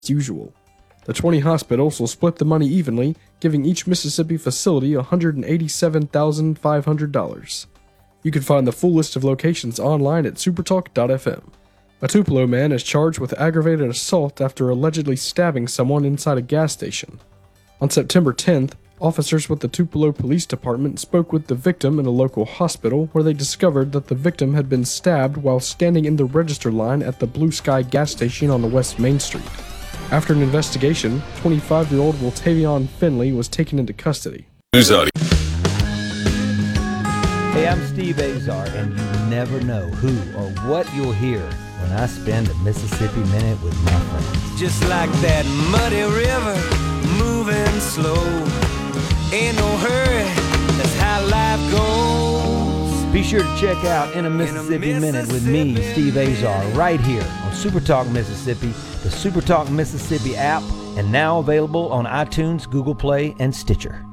usual. The 20 hospitals will split the money evenly, giving each Mississippi facility $187,500. You can find the full list of locations online at supertalk.fm. A Tupelo man is charged with aggravated assault after allegedly stabbing someone inside a gas station. On September 10th, officers with the Tupelo Police Department spoke with the victim in a local hospital where they discovered that the victim had been stabbed while standing in the register line at the Blue Sky gas station on the West Main Street. After an investigation, 25-year-old Wiltavion Finley was taken into custody. Hey, I'm Steve Azar, and you never know who or what you'll hear when I spend a Mississippi Minute with my friends. Just like that muddy river, moving slow. Ain't no hurry, that's how life goes. Be sure to check out In a Mississippi Minute with me, Steve Azar, right here on Super Talk Mississippi, the Super Talk Mississippi app, and now available on iTunes, Google Play, and Stitcher.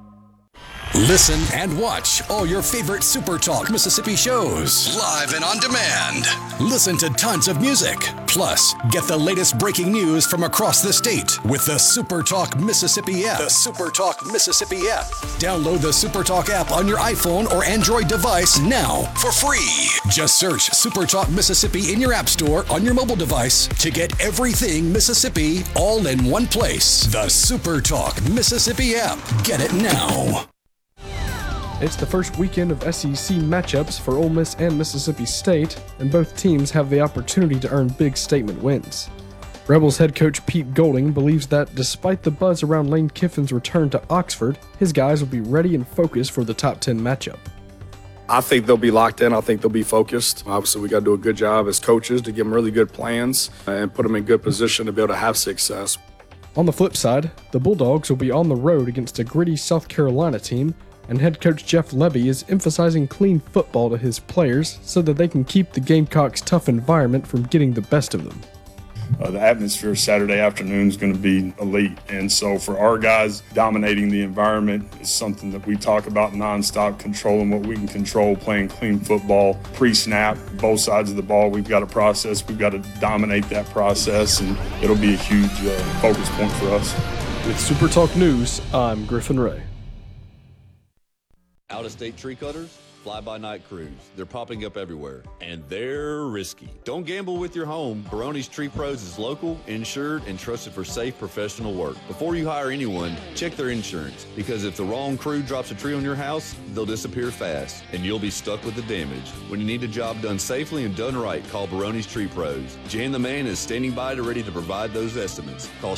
Listen and watch all your favorite Super Talk Mississippi shows live and on demand. Listen to tons of music. Plus, get the latest breaking news from across the state with the Super Talk Mississippi app. The Super Talk Mississippi app. Download the Super Talk app on your iPhone or Android device now for free. Just search Super Talk Mississippi in your app store on your mobile device to get everything Mississippi all in one place. The Super Talk Mississippi app. Get it now. It's the first weekend of SEC matchups for Ole Miss and Mississippi State, and both teams have the opportunity to earn big statement wins. Rebels head coach Pete Golding believes that despite the buzz around Lane Kiffin's return to Oxford, his guys will be ready and focused for the top 10 matchup. I think they'll be locked in. I think they'll be focused. Obviously, we got to do a good job as coaches to give them really good plans and put them in good position to be able to have success. On the flip side, the Bulldogs will be on the road against a gritty South Carolina team, and head coach Jeff Levy is emphasizing clean football to his players so that they can keep the Gamecocks' tough environment from getting the best of them. The atmosphere Saturday afternoon is going to be elite, and so for our guys, dominating the environment is something that we talk about nonstop, controlling what we can control, playing clean football, pre-snap, both sides of the ball. We've got a process. We've got to dominate that process, and it'll be a huge focus point for us. With Super Talk News, I'm Griffin Ray. Out-of-state tree cutters, fly-by-night crews. They're popping up everywhere, and they're risky. Don't gamble with your home. Barone's Tree Pros is local, insured, and trusted for safe professional work. Before you hire anyone, check their insurance, because if the wrong crew drops a tree on your house, they'll disappear fast, and you'll be stuck with the damage. When you need a job done safely and done right, call Barone's Tree Pros. Jan the Man is standing by to ready to provide those estimates. Call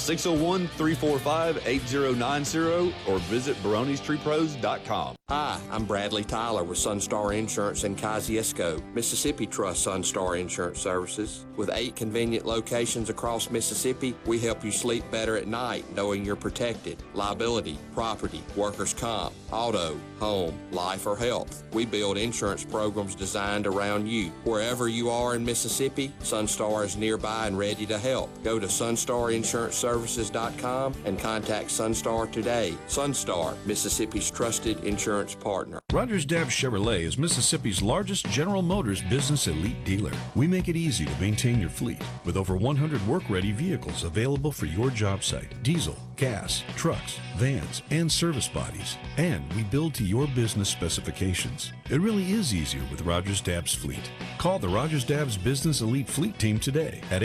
601-345-8090 or visit baronestreepros.com. Hi, I'm Bradley Tyler with Sunstar Insurance in Kosciuszko. Mississippi trusts Sunstar Insurance Services. With 8 convenient locations across Mississippi, we help you sleep better at night knowing you're protected. Liability, property, workers' comp, auto, home, life, or health. We build insurance programs designed around you. Wherever you are in Mississippi, Sunstar is nearby and ready to help. Go to sunstarinsuranceservices.com and contact Sunstar today. Sunstar, Mississippi's trusted insurance partner. Rogers Dabbs Chevrolet is Mississippi's largest General Motors business elite dealer. We make it easy to maintain your fleet with over 100 work-ready vehicles available for your job site. Diesel, gas, trucks, vans, and service bodies. And we build to your business specifications. It really is easier with Rogers Dabbs Fleet. Call the Rogers Dabbs Business Elite Fleet Team today at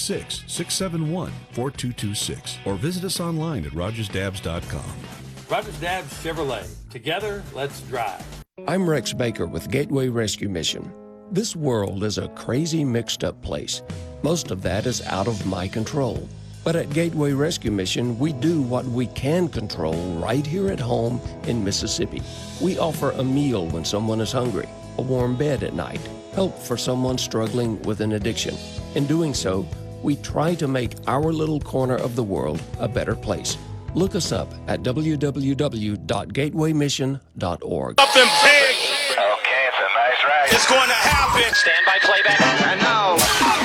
866-671-4226 or visit us online at rogersdabbs.com. Rogers Dabbs Chevrolet. Together, let's drive. I'm Rex Baker with Gateway Rescue Mission. This world is a crazy, mixed-up place. Most of that is out of my control. But at Gateway Rescue Mission, we do what we can control right here at home in Mississippi. We offer a meal when someone is hungry, a warm bed at night, help for someone struggling with an addiction. In doing so, we try to make our little corner of the world a better place. Look us up at www.gatewaymission.org. Up them pigs! Okay, it's a nice ride. It's going to happen! Stand by playback. And now,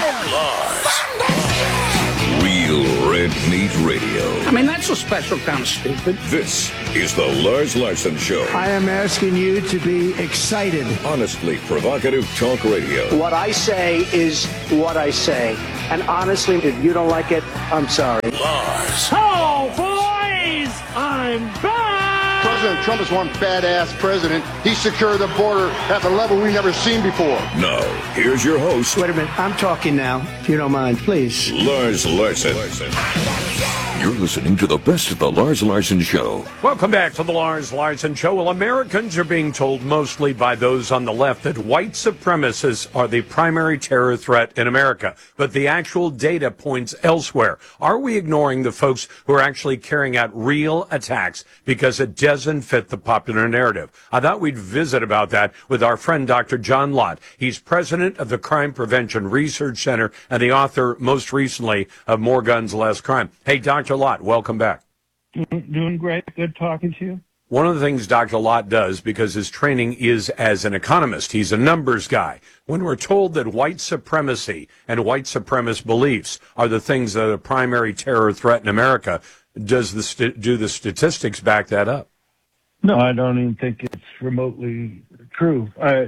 Real Red Meat Radio. I mean, that's a special kind of stupid. This is the Lars Larson Show. I am asking you to be excited. Honestly provocative talk radio. What I say is what I say. And honestly, if you don't like it, I'm sorry. Lars. Oh, boys, I'm back! President Trump is one badass president. He secured the border at the level we've never seen before. Now, here's your host. Wait a minute, I'm talking now, if you don't mind, please. Lars Larson. You're listening to the best of the Lars Larson Show. Welcome back to the Lars Larson Show. Well, Americans are being told, mostly by those on the left, that white supremacists are the primary terror threat in America. But the actual data points elsewhere. Are we ignoring the folks who are actually carrying out real attacks because it doesn't fit the popular narrative? I thought we'd visit about that with our friend Dr. John Lott. He's president of the Crime Prevention Research Center and the author, most recently, of More Guns, Less Crime. Hey, Dr. Lott, welcome back. Doing great. Good talking to you. One of the things Dr. Lott does, because his training is as an economist, he's a numbers guy. When we're told that white supremacy and white supremacist beliefs are the things that are the primary terror threat in America, do the statistics back that up? No, I don't even think it's remotely true.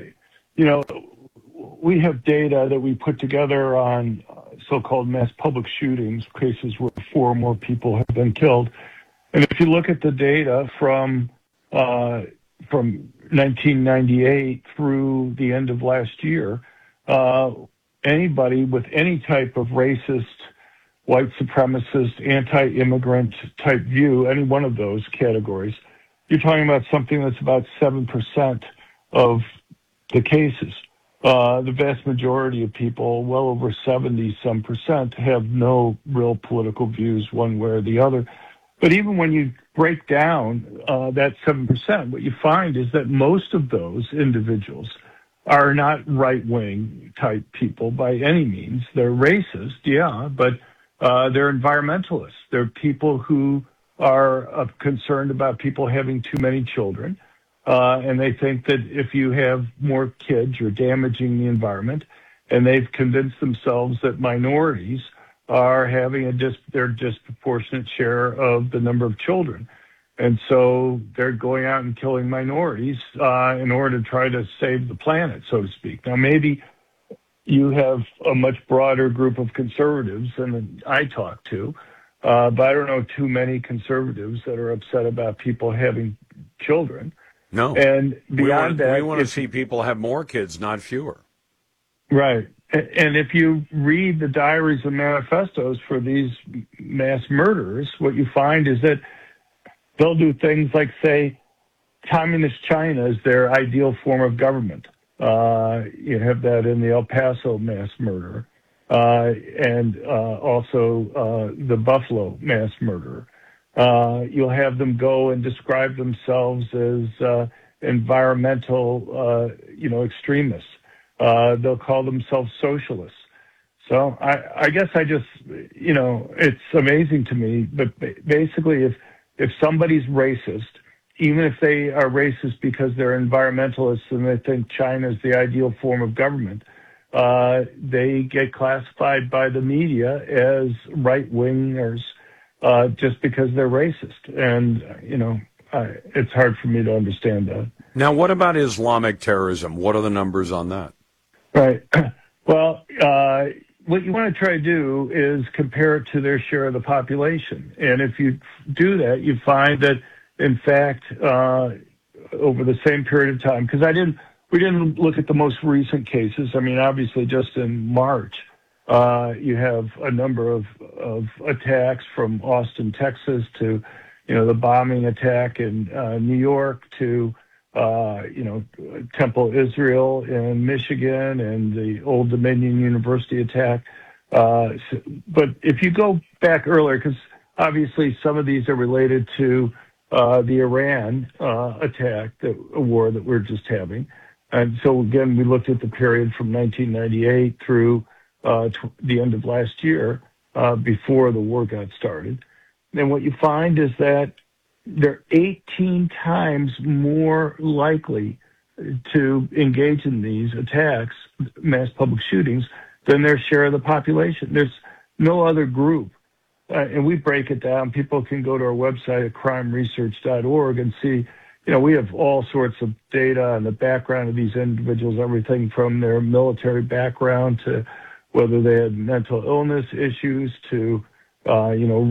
We have data that we put together on so-called mass public shootings, cases where 4 or more people have been killed. And if you look at the data from 1998 through the end of last year, anybody with any type of racist, white supremacist, anti-immigrant type view, any one of those categories, you're talking about something that's about 7% of the cases. The vast majority of people, well over 70-some%, have no real political views one way or the other. But even when you break down that 7%, what you find is that most of those individuals are not right-wing type people by any means. They're racist, yeah, but they're environmentalists. They're people who are concerned about people having too many children. And they think that if you have more kids, you're damaging the environment. And they've convinced themselves that minorities are having their disproportionate share of the number of children. And so they're going out and killing minorities in order to try to save the planet, so to speak. Now, maybe you have a much broader group of conservatives than I talk to, but I don't know too many conservatives that are upset about people having children. No. And beyond that, we want to see people have more kids, not fewer. Right. And if you read the diaries and manifestos for these mass murderers, what you find is that they'll do things like say, Communist China is their ideal form of government. You have that in the El Paso mass murder, and also the Buffalo mass murder. You'll have them go and describe themselves as environmental, extremists. They'll call themselves socialists. So I guess it's amazing to me, but basically if somebody's racist, even if they are racist because they're environmentalists and they think China is the ideal form of government, they get classified by the media as right-wingers just because they're racist. And, it's hard for me to understand that. Now, what about Islamic terrorism? What are the numbers on that? Right. Well, what you want to try to do is compare it to their share of the population. And if you do that, you find that, in fact, over the same period of time, because we didn't look at the most recent cases. I mean, obviously, just in March, you have a number of attacks from Austin, Texas, to, the bombing attack in New York, to Temple Israel in Michigan, and the Old Dominion University attack. But if you go back earlier, because obviously some of these are related to the Iran attack, the war that we're just having. And so, again, we looked at the period from 1998 through the end of last year, before the war got started. And what you find is that they're 18 times more likely to engage in these attacks, mass public shootings, than their share of the population. There's no other group. And we break it down. People can go to our website at crimeresearch.org and see, we have all sorts of data on the background of these individuals, everything from their military background to whether they had mental illness issues to,